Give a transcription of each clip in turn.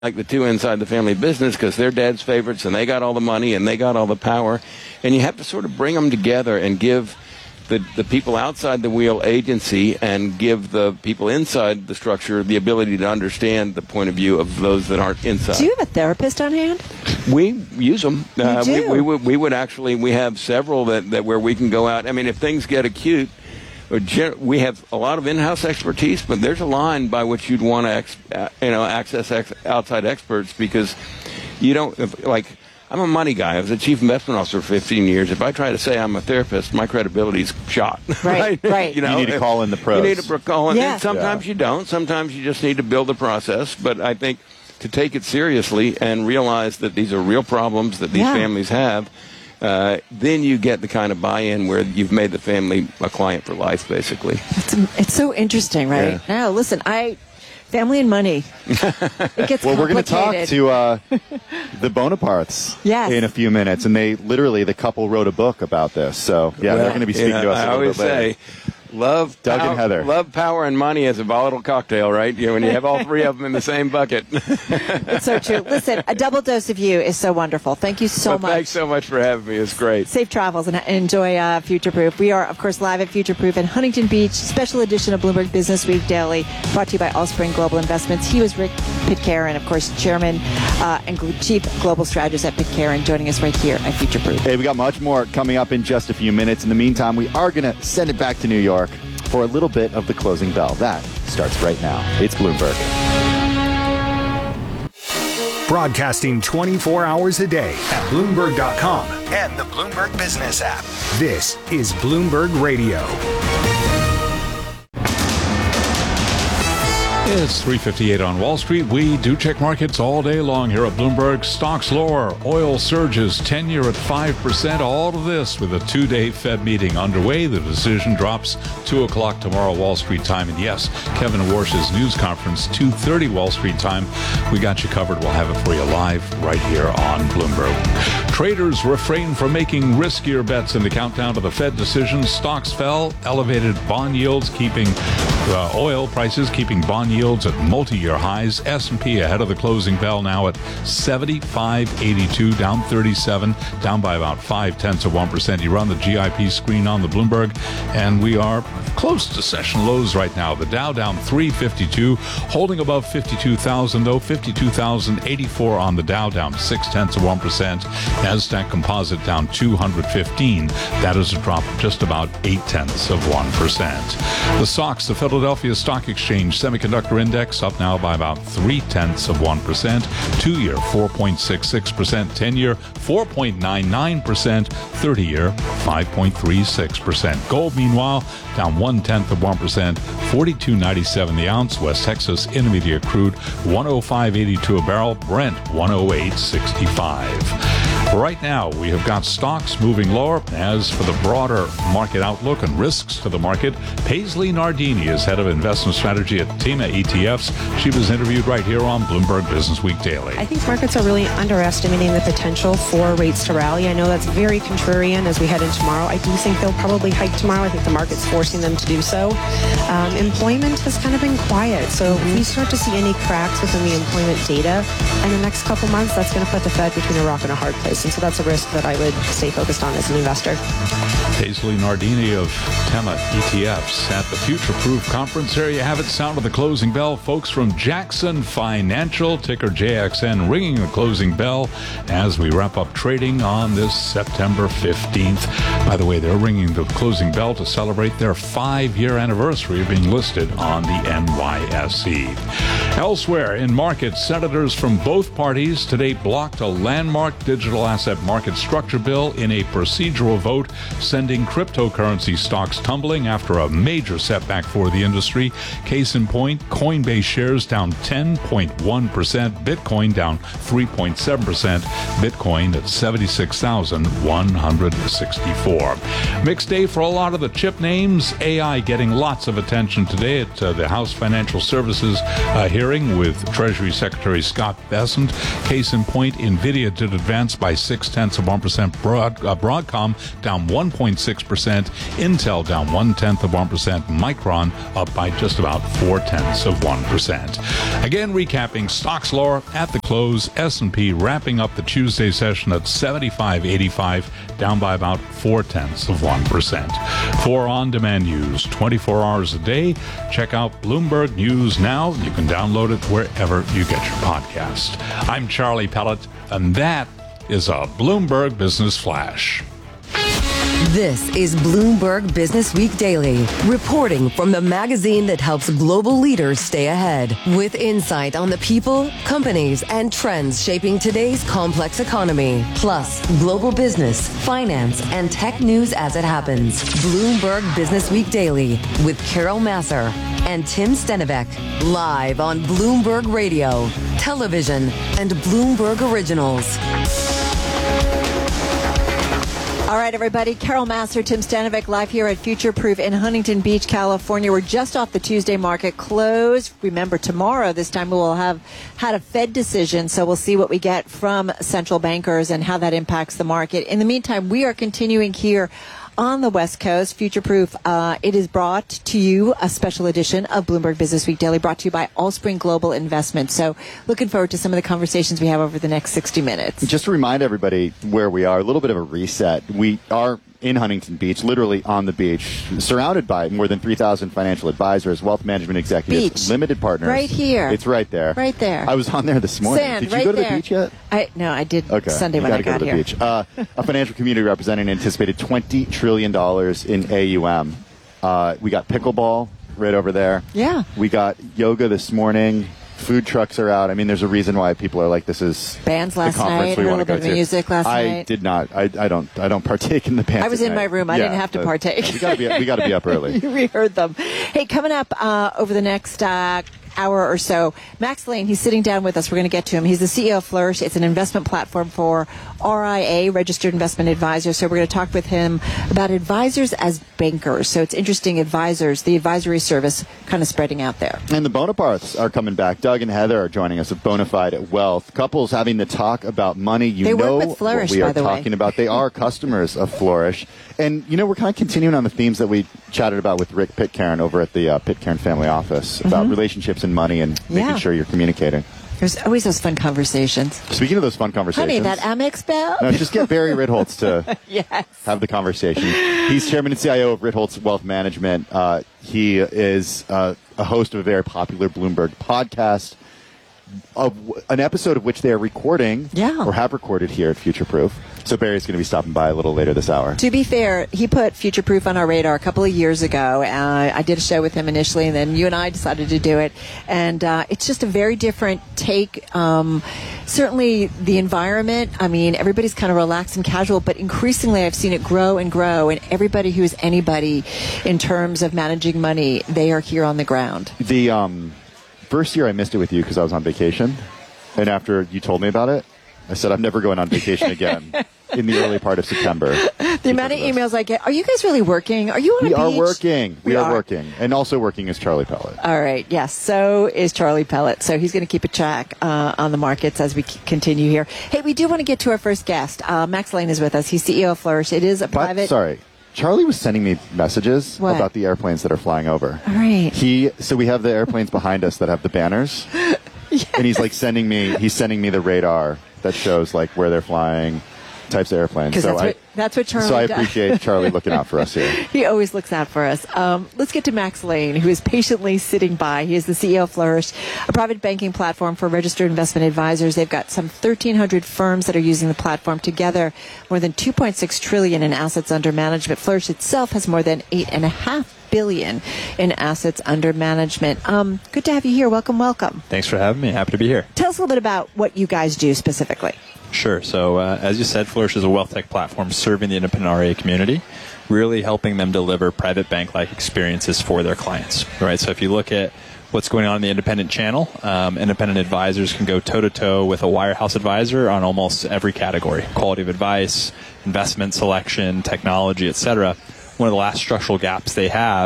like the two inside the family business because they're dad's favorites and they got all the money and they got all the power. And you have to sort of bring them together and give the people outside the wheel agency and give the people inside the structure the ability to understand the point of view of those that aren't inside. Do you have a therapist on hand? We use them. You do? We would actually, we have several that where we can go out. I mean, if things get acute, we have a lot of in-house expertise, but there's a line by which you'd want to access outside experts because you don't, like, I'm a money guy. I was a chief investment officer for 15 years. If I try to say I'm a therapist, my credibility's shot. Right. You need to call in the pros. You need to call in. Yeah. Sometimes you don't. Sometimes you just need to build a process. But I think to take it seriously and realize that these are real problems that these families have, then you get the kind of buy-in where you've made the family a client for life, basically. It's so interesting, right? Yeah. Now, listen, family and money. It gets Well, we're going to talk complicated. to the Bonapartes Yes. in a few minutes, and the couple wrote a book about this. So, they're going to be speaking to us I a little always bit later. say, Doug and Heather. Love, power, and money is a volatile cocktail, right? When you have all three of them in the same bucket. It's so true. Listen, a double dose of you is so wonderful. Thank you so much. Thanks so much for having me. It's great. Safe travels and enjoy Future Proof. We are, of course, live at Future Proof in Huntington Beach. Special edition of Bloomberg Business Week Daily, brought to you by Allspring Global Investments. He was Rick Pitcairn, of course, Chairman and Chief Global Strategist at Pitcairn, joining us right here at Future Proof. Hey, we got much more coming up in just a few minutes. In the meantime, we are going to send it back to New York for a little bit of the closing bell. That starts right now. It's Bloomberg. Broadcasting 24 hours a day at Bloomberg.com and the Bloomberg Business app. This is Bloomberg Radio. It's 3:58 on Wall Street. We do check markets all day long here at Bloomberg. Stocks lower, oil surges, 10-year at 5%. All of this with a two-day Fed meeting underway. The decision drops 2 o'clock tomorrow Wall Street time. And yes, Kevin Warsh's news conference, 2:30 Wall Street time. We got you covered. We'll have it for you live right here on Bloomberg. Traders refrain from making riskier bets in the countdown to the Fed decision. Stocks fell, elevated bond yields, keeping oil prices, keeping bond yields at multi-year highs. S&P ahead of the closing bell now at 75.82, down 37, down by about 0.5%. You run the GIP screen on the Bloomberg, and we are close to session lows right now. The Dow down 352, holding above 52,000 though, 52,084 on the Dow, down 0.6%. Nasdaq Composite down 215. That is a drop of just about 0.8%. The SOX, the Philadelphia Stock Exchange Semiconductor Index, up now by about 0.3%. 2-year 4.66%, 10-year 4.99%, 30-year 5.36%. Gold, meanwhile, down 0.1%, 42.97 the ounce. West Texas Intermediate crude 105.82 a barrel. Brent 108.65. Right now, we have got stocks moving lower. As for the broader market outlook and risks to the market, Paisley Nardini is head of investment strategy at TIMA ETFs. She was interviewed right here on Bloomberg Business Week Daily. I think markets are really underestimating the potential for rates to rally. I know that's very contrarian as we head into tomorrow. I do think they'll probably hike tomorrow. I think the market's forcing them to do so. Employment has kind of been quiet. So if we start to see any cracks within the employment data in the next couple months, that's going to put the Fed between a rock and a hard place. And so that's a risk that I would stay focused on as an investor. Paisley Nardini of TIMA ETFs at the Future Proof Conference. There you have it. Sound of the closing bell. Folks from Jackson Financial, ticker JXN, ringing the closing bell as we wrap up trading on this September 15th. By the way, they're ringing the closing bell to celebrate their 5-year anniversary of being listed on the NYSE. Elsewhere in markets, senators from both parties today blocked a landmark digital asset market structure bill in a procedural vote, sending cryptocurrency stocks tumbling after a major setback for the industry. Case in point, Coinbase shares down 10.1%, Bitcoin down 3.7%, Bitcoin at 76,164. Mixed day for a lot of the chip names. AI getting lots of attention today at the House Financial Services hearing. hearing with Treasury Secretary Scott Bessent. Case in point, NVIDIA did advance by 0.6%. Broadcom down 1.6%. Intel down 0.1%. Micron up by just about 0.4%. Again, recapping stocks lower at the close. S&P wrapping up the Tuesday session at 75.85, down by about 0.4%. For on-demand news 24 hours a day, check out Bloomberg News Now. You can download it wherever you get your podcast. I'm Charlie Pellet, and that is a Bloomberg Business Flash. This is Bloomberg Business Week Daily, reporting from the magazine that helps global leaders stay ahead, with insight on the people, companies, and trends shaping today's complex economy, plus global business, finance, and tech news as it happens. Bloomberg Business Week Daily with Carol Massar and Tim Stenivek, live on Bloomberg Radio, television, and Bloomberg Originals. All right, everybody. Carol Massar, Tim Stenivek, live here at Future Proof in Huntington Beach, California. We're just off the Tuesday market close. Remember, tomorrow, this time we will have had a Fed decision, so we'll see what we get from central bankers and how that impacts the market. In the meantime, we are continuing here on the West Coast, Future Proof. It is brought to you, a special edition of Bloomberg Business Week Daily, brought to you by Allspring Global Investments. So looking forward to some of the conversations we have over the next 60 minutes. Just to remind everybody where we are, a little bit of a reset. We are in Huntington Beach, literally on the beach, surrounded by more than 3,000 financial advisors, wealth management executives, beach. Limited partners. Right here. It's right there. Right there. I was on there this morning. Sand, Did you right go to there. the beach yet? No, I did Okay. Sunday you when I gotta got go to the here. beach. A financial community representing an anticipated $20 trillion in AUM. We got pickleball right over there. Yeah. We got yoga this morning. Food trucks are out. I mean, there's a reason why people are like, this is Bands last the conference night, we heard a want to little go bit of to. music last I night. did not. I don't partake in the bands. I was at in my night. room. I didn't have to but partake. We got to be up early. We heard them. Hey, coming up over the next hour or so, Max Lane, he's sitting down with us. We're going to get to him. He's the CEO of Flourish. It's an investment platform for RIA, Registered Investment Advisors. So we're going to talk with him about advisors as bankers. So it's interesting, advisors, the advisory service kind of spreading out there. And the Bonapartes are coming back. Doug and Heather are joining us at Bonafide Wealth. Couples having to talk about money. They work with Flourish, what we by are the way. talking about. They are customers of Flourish. And, we're kind of continuing on the themes that we chatted about with Rick Pitcairn over at the Pitcairn Family Office about relationships and money and making sure you're communicating. There's always those fun conversations. Speaking of those fun conversations. Honey, that Amex bell? No, just get Barry Ritholtz to Yes. have the conversation. He's chairman and CIO of Ritholtz Wealth Management. He is a host of a very popular Bloomberg podcast, an episode of which they are recording or have recorded here at Future Proof. So Barry's going to be stopping by a little later this hour. To be fair, he put Future Proof on our radar a couple of years ago. I did a show with him initially, and then you and I decided to do it. And it's just a very different take. Certainly the environment, I mean, everybody's kind of relaxed and casual, but increasingly I've seen it grow and grow. And everybody who is anybody in terms of managing money, they are here on the ground. The first year I missed it with you because I was on vacation. And after you told me about it, I said, I'm never going on vacation again in the early part of September. The amount of emails I get, are you guys really working? Are you on a beach? We are working. We are working. And also working is Charlie Pellet. All right. Yes. So is Charlie Pellet. So he's going to keep a track on the markets as we continue here. Hey, we do want to get to our first guest. Max Lane is with us. He's CEO of Flourish. It is a private. Sorry. Charlie was sending me messages What? about the airplanes that are flying over. All right. So we have the airplanes behind us that have the banners. Yes. And he's sending me the radar that shows like where they're flying, types of airplanes. Because that's what Charlie So I does. appreciate Charlie looking out for us here. He always looks out for us. Let's get to Max Lane, who is patiently sitting by. He is the CEO of Flourish, a private banking platform for registered investment advisors. They've got some 1,300 firms that are using the platform together, more than $2.6 trillion in assets under management. Flourish itself has more than $8.5 billion in assets under management. Good to have you here. Welcome. Thanks for having me. Happy to be here. Tell us a little bit about what you guys do specifically. Sure. So as you said, Flourish is a wealth tech platform serving the independent RIA community, really helping them deliver private bank-like experiences for their clients. Right. So if you look at what's going on in the independent channel, independent advisors can go toe-to-toe with a wirehouse advisor on almost every category: quality of advice, investment selection, technology, etc. One of the last structural gaps they have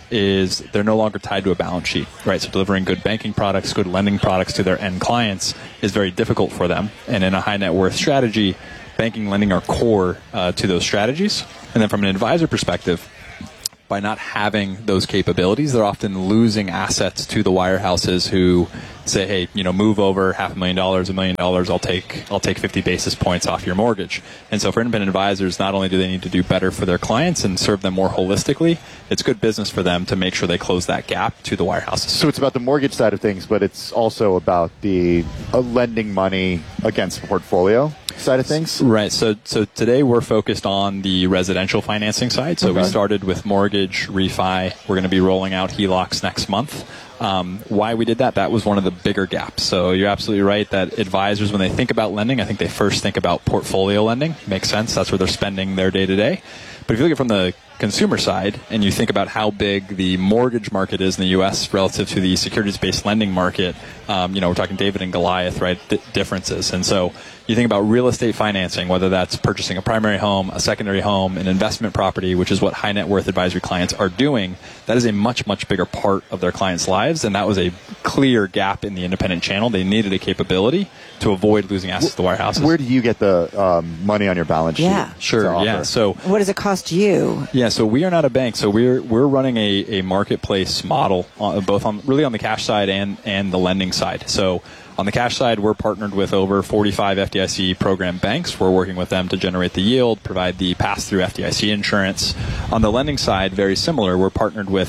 is they're no longer tied to a balance sheet, right? So delivering good banking products, good lending products to their end clients is very difficult for them. And in a high net worth strategy, banking and lending are core to those strategies. And then from an advisor perspective, by not having those capabilities, they're often losing assets to the wirehouses who say, hey, move over $500,000, $1 million, I'll take 50 basis points off your mortgage. And so for independent advisors, not only do they need to do better for their clients and serve them more holistically, it's good business for them to make sure they close that gap to the wirehouses. So it's about the mortgage side of things, but it's also about the lending money against the portfolio side of things? Right. So today we're focused on the residential financing side. So we started with mortgage, refi. We're going to be rolling out HELOCs next month. Why we did that was one of the bigger gaps. So you're absolutely right that advisors, when they think about lending, I think they first think about portfolio lending. Makes sense. That's where they're spending their day to day. But if you look at it from the consumer side and you think about how big the mortgage market is in the U.S. relative to the securities-based lending market, we're talking David and Goliath, right, differences. And so you think about real estate financing, whether that's purchasing a primary home, a secondary home, an investment property, which is what high net worth advisory clients are doing, that is a much, much bigger part of their clients' lives. And that was a clear gap in the independent channel. They needed a capability to avoid losing assets to wirehouses. Where do you get the money on your balance sheet? Yeah. Sure, yeah. So what does it cost you? Yeah, so we are not a bank. So we're running a marketplace model, both on the cash side and the lending side. So on the cash side, we're partnered with over 45 FDIC program banks. We're working with them to generate the yield, provide the pass-through FDIC insurance. On the lending side, very similar. We're partnered with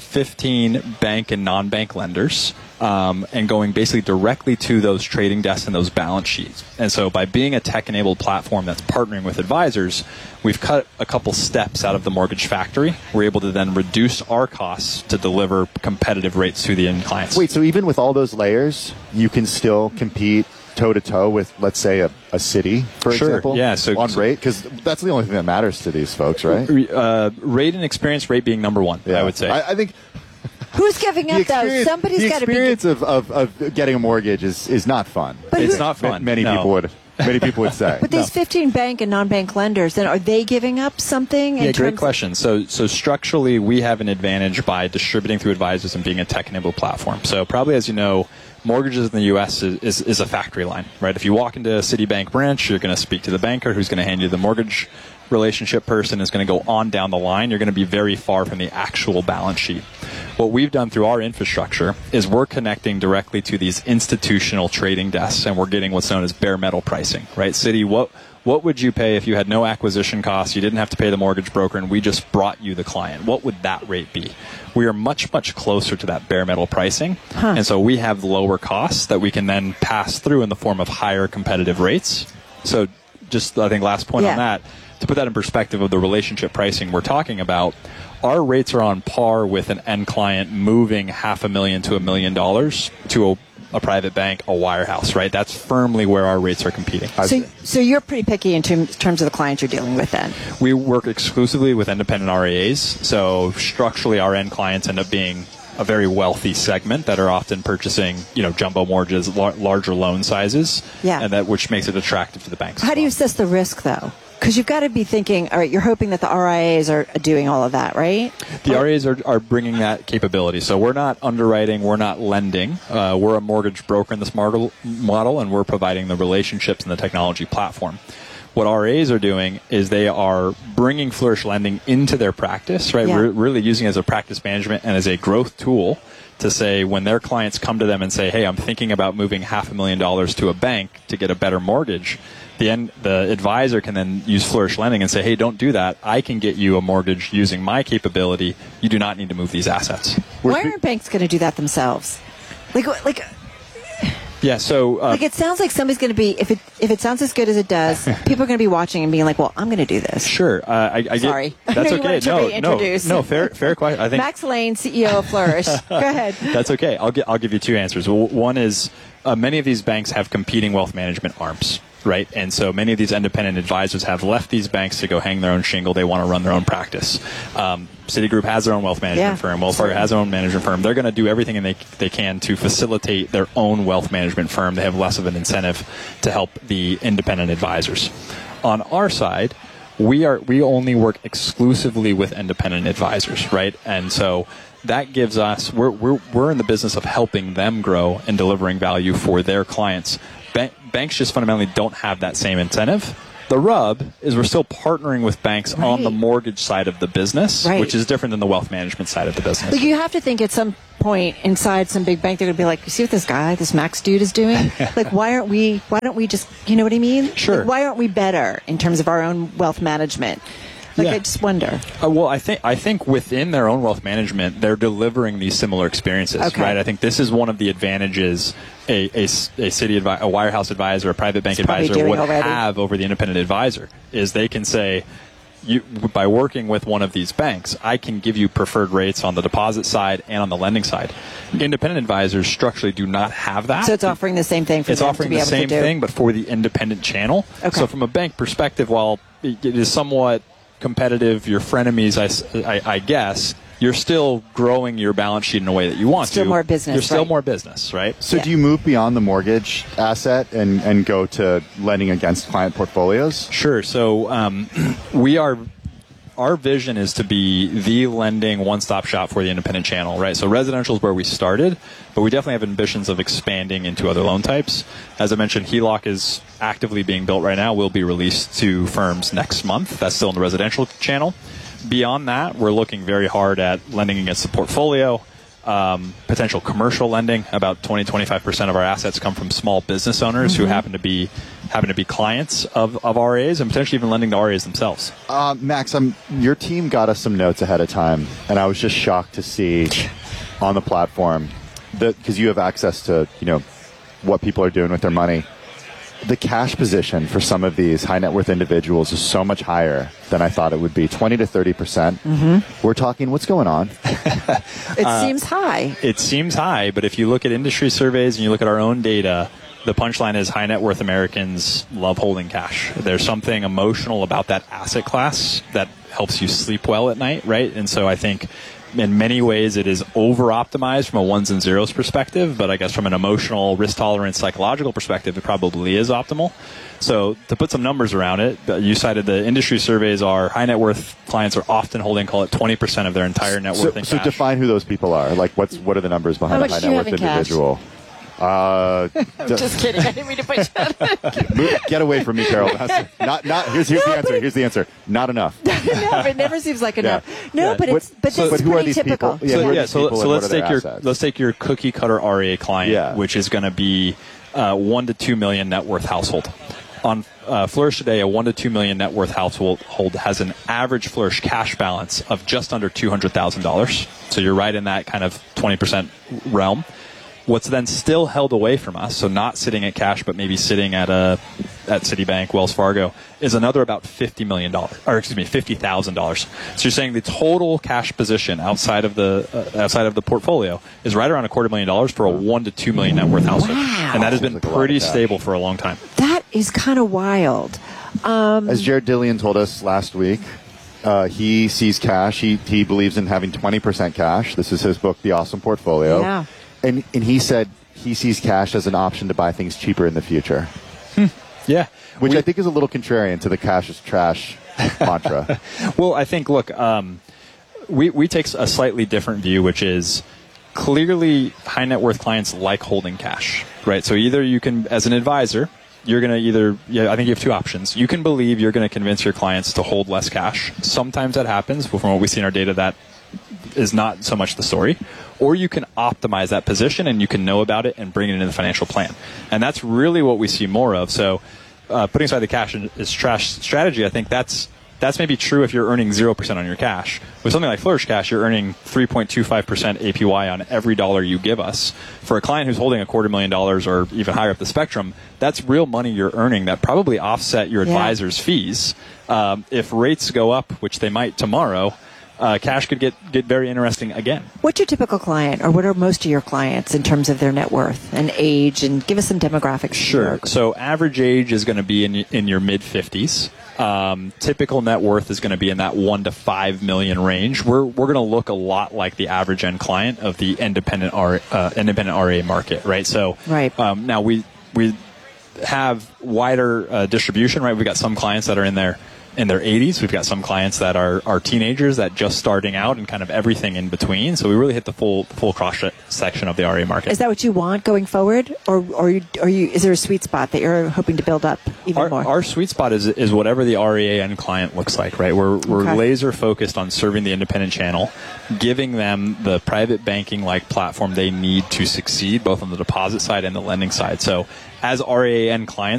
15 bank and non-bank lenders and going basically directly to those trading desks and those balance sheets. And so by being a tech-enabled platform that's partnering with advisors, we've cut a couple steps out of the mortgage factory. We're able to then reduce our costs to deliver competitive rates to the end clients. Wait, so even with all those layers, you can still compete toe-to-toe with, let's say, a city, for example? Yeah, so on rate? Because that's the only thing that matters to these folks, right? Rate and experience, rate being number one, I would say. I think... Who's giving up, though? Somebody's got to be... The experience of getting a mortgage is not fun. But it's not fun. Many people would say. But these 15 bank and non-bank lenders, then are they giving up something? Yeah, great question. So structurally, we have an advantage by distributing through advisors and being a tech-enabled platform. So probably, as you know, mortgages in the U.S. is a factory line, right? If you walk into a Citibank branch, you're going to speak to the banker who's going to hand you the mortgage relationship person, is going to go on down the line. You're going to be very far from the actual balance sheet. What we've done through our infrastructure is we're connecting directly to these institutional trading desks, and we're getting what's known as bare metal pricing, right? Citi, what would you pay if you had no acquisition costs, you didn't have to pay the mortgage broker, and we just brought you the client? What would that rate be? We are much, much closer to that bare metal pricing, and so we have lower costs that we can then pass through in the form of higher competitive rates. So just, I think, last point on that, to put that in perspective of the relationship pricing we're talking about, our rates are on par with an end client moving $500,000 to $1 million to a private bank, a wirehouse, right? That's firmly where our rates are competing. So you're pretty picky in terms of the clients you're dealing with then? We work exclusively with independent RIAs. So structurally, our end clients end up being a very wealthy segment that are often purchasing, jumbo mortgages, larger loan sizes, and which makes it attractive to the banks. How do you assess the risk, though? Because you've got to be thinking, all right, you're hoping that the RIAs are doing all of that, right? The RIAs are bringing that capability. So we're not underwriting, we're not lending. We're a mortgage broker in this model, and we're providing the relationships and the technology platform. What RIAs are doing is they are bringing Flourish Lending into their practice, right? We're really using it as a practice management and as a growth tool to say when their clients come to them and say, hey, I'm thinking about moving $500,000 to a bank to get a better mortgage, the advisor can then use Flourish Lending and say, hey, don't do that. I can get you a mortgage using my capability. You do not need to move these assets. Why aren't banks going to do that themselves? Yeah, so... it sounds like somebody's going to be, if it sounds as good as it does, people are going to be watching and being like, well, I'm going to do this. Sure. Sorry. That's okay. No, fair question. I think Max Lane, CEO of Flourish. Go ahead. That's okay. I'll give you two answers. Well, one is many of these banks have competing wealth management arms, right? And so many of these independent advisors have left these banks to go hang their own shingle. They want to run their own practice. Citigroup has their own wealth management firm. Wells Fargo has their own management firm. They're going to do everything they can to facilitate their own wealth management firm. They have less of an incentive to help the independent advisors. On our side, we only work exclusively with independent advisors, right? And so that gives us, we're in the business of helping them grow and delivering value for their clients. Banks just fundamentally don't have that same incentive. The rub is we're still partnering with banks on the mortgage side of the business, which is different than the wealth management side of the business. Like, you have to think at some point inside some big bank, they're going to be like, you see what this Max dude is doing? Like, why don't we just, you know what I mean? Sure. Like, why aren't we better in terms of our own wealth management? Like, I just wonder. Well, I think within their own wealth management, they're delivering these similar experiences, right? I think this is one of the advantages a wirehouse advisor, a private bank advisor would have over the independent advisor, is they can say, by working with one of these banks, I can give you preferred rates on the deposit side and on the lending side. Independent advisors structurally do not have that. So it's offering the same thing for them to be able to do. It's offering the same thing, but for the independent channel. Okay. So from a bank perspective, while it is somewhat competitive, your frenemies, I guess, you're still growing your balance sheet in a way that you want to. Still more business. You're still more business, right? So do you move beyond the mortgage asset and go to lending against client portfolios? Sure. So our vision is to be the lending one-stop shop for the independent channel, right? So residential is where we started, but we definitely have ambitions of expanding into other loan types. As I mentioned, HELOC is actively being built right now, will be released to firms next month. That's still in the residential channel. Beyond that, we're looking very hard at lending against the portfolio, potential commercial lending. About 20-25% of our assets come from small business owners who happen to be clients of RAs, and potentially even lending to RAs themselves. Max, your team got us some notes ahead of time, and I was just shocked to see on the platform that, because you have access to what people are doing with their money. The cash position for some of these high net worth individuals is so much higher than I thought it would be, 20 to 30%. We're talking, what's going on? It seems high. It seems high, but if you look at industry surveys and you look at our own data, the punchline is high net worth Americans love holding cash. There's something emotional about that asset class that helps you sleep well at night, right? And so I think in many ways it is over-optimized from a ones and zeros perspective, but I guess from an emotional, risk tolerance, psychological perspective, it probably is optimal. So to put some numbers around it, you cited the industry surveys are high net worth clients are often holding, call it 20% of their entire net worth in cash. So define who those people are. Like, what are the numbers behind a high net worth individual? I'm just kidding. I didn't mean to put you on. Get away from me, Carol. Not. Here's the answer. Here's the answer. Not enough. No, it never seems like enough. No, but it's this is who are pretty these typical. People? So let's take your cookie cutter RA client, which is going to be 1 to 2 million net worth household. On Flourish today, a 1 to 2 million net worth household has an average Flourish cash balance of just under $200,000. So you're right in that kind of 20% realm. What's then still held away from us, so not sitting at cash, but maybe sitting at Citibank, Wells Fargo, is another about $50,000. So you're saying the total cash position outside of the portfolio is right around $250,000 for a 1 to 2 million net worth household, and that has been pretty stable for a long time. That is kind of wild. As Jared Dillian told us last week, he sees cash. He believes in having 20% cash. This is his book, The Awesome Portfolio. Yeah. And he said he sees cash as an option to buy things cheaper in the future. Yeah. Which I think is a little contrarian to the cash is trash mantra. Well, I think, look, we take a slightly different view, which is clearly high net worth clients like holding cash, right? So either you can, as an advisor, you're going to I think you have two options. You can believe you're going to convince your clients to hold less cash. Sometimes that happens, but from what we see in our data, that is not so much the story. Or you can optimize that position and you can know about it and bring it into the financial plan. And that's really what we see more of. So putting aside the cash is trash strategy, I think that's maybe true if you're earning 0% on your cash. With something like Flourish Cash, you're earning 3.25% APY on every dollar you give us. For a client who's holding $250,000 or even higher up the spectrum, that's real money you're earning that probably offset your advisor's fees. If rates go up, which they might tomorrow, cash could get very interesting again. What's your typical client, or what are most of your clients in terms of their net worth and age? And give us some demographics. Sure. So average age is going to be in your mid-50s. Typical net worth is going to be in that 1 to 5 million range. We're going to look a lot like the average end client of the independent RA market, right? So now we have wider distribution, right? We've got some clients that are in their in their 80s. We've got some clients that are teenagers that just starting out, and kind of everything in between. So we really hit the full cross section of the RIA market. Is that what you want going forward, or is there a sweet spot that you're hoping to build up even more? Our sweet spot is whatever the RIA end client looks like, right? We're laser focused on serving the independent channel, giving them the private banking like platform they need to succeed, both on the deposit side and the lending side. So as RIA end clients,